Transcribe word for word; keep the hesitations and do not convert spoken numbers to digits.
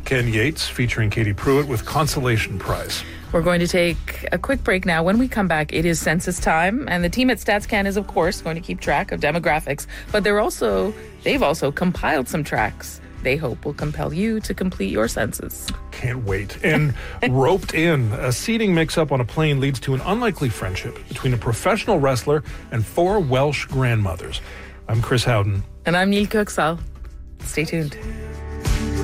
Ken Yates featuring Katie Pruitt with Consolation Prize. We're going to take a quick break now. When we come back, it is census time, and the team at StatsCan is, of course, going to keep track of demographics, but they're also they've also compiled some tracks they hope will compel you to complete your census. Can't wait. And roped in, a seating mix-up on a plane leads to an unlikely friendship between a professional wrestler and four Welsh grandmothers. I'm Chris Howden. And I'm Neil Coxall. Stay tuned.